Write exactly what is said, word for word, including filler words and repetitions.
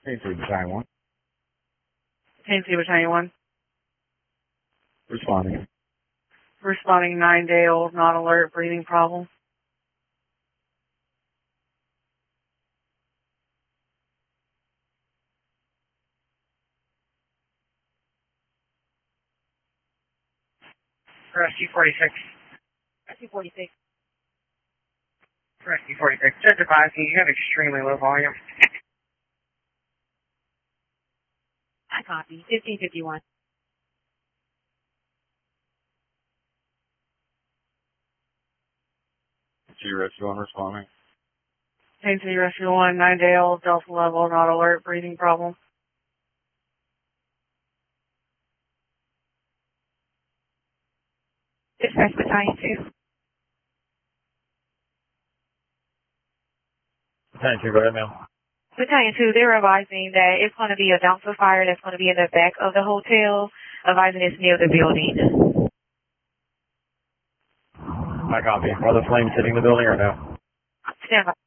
Tennessee Battalion one. Tennessee Battalion one. Responding. Responding nine-day-old, not alert, breathing problem. Rescue forty-six. Rescue forty-six. Rescue forty-six. Just advising you have extremely low volume. I copy. fifteen fifty-one. Tennessee Rescue one responding. Tennessee Rescue one, nine-day-old, Delta level, not alert, breathing problem. Dispatch Battalion two. Battalion two, go ahead, ma'am. Battalion two, they're advising that it's going to be a dumpster fire that's going to be in the back of the hotel, advising it's near the building. I copy. Are the flames hitting the building or no? Stand by.